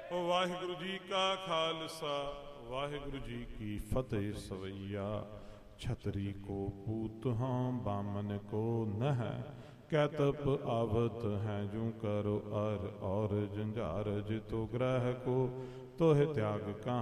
ਵਾਹਿਗੁਰੂ ਜੀ ਕਾ ਖਾਲਸਾ ਵਾਹਿਗੁਰੂ ਜੀ ਕੀ ਫਤਿਹ। ਸਵਈਆ ਛਤਰੀ ਕੋ ਪੂਤ ਹਾਂ ਬਾਮਨ ਕੋ ਨਹ, ਕੈਤਪ ਆਵਤ ਹੈ ਜੂ ਕਰੋ ਅਰ, ਔਰ ਜੰਝਾਰ ਜਿਤੋ ਗ੍ਰਹ ਕੋ ਤੋਹ त्याग कहाँ